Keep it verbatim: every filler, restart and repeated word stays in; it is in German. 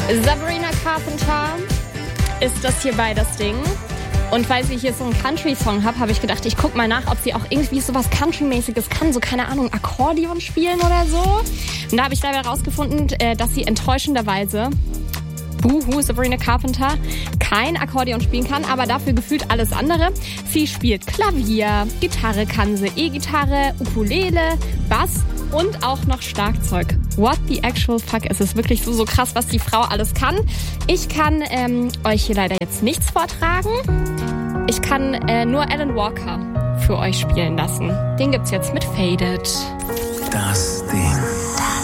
Sabrina Carpenter ist das hierbei das Ding. Und weil sie hier so einen Country-Song hat, habe ich gedacht, ich guck mal nach, ob sie auch irgendwie sowas Country-mäßiges kann. So, keine Ahnung, Akkordeon spielen oder so. Und da habe ich leider herausgefunden, dass sie enttäuschenderweise, buhu, Sabrina Carpenter, kein Akkordeon spielen kann, aber dafür gefühlt alles andere. Sie spielt Klavier, Gitarre kann sie, E-Gitarre, Ukulele, Bass und auch noch Schlagzeug. What the actual fuck? Es ist wirklich so, so krass, was die Frau alles kann. Ich kann ähm, euch hier leider jetzt nichts vortragen. Ich kann äh, nur Alan Walker für euch spielen lassen. Den gibt's jetzt mit Faded. Das Ding.